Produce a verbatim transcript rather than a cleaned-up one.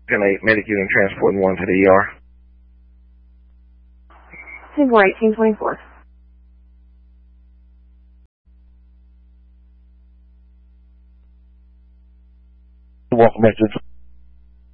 ten eight, medicating and transporting one to the E R. ten four, eighteen twenty-four. Welcome back to